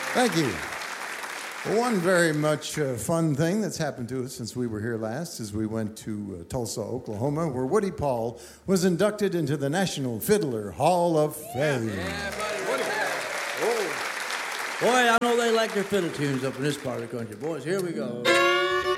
Thank you. One very much fun thing that's happened to us since we were here last is we went to Tulsa, Oklahoma, where Woody Paul was inducted into the National Fiddler Hall of Fame. Yeah, buddy, Woody. Oh. Boy, I know they like their fiddle tunes up in this part of the country. Boys, here we go.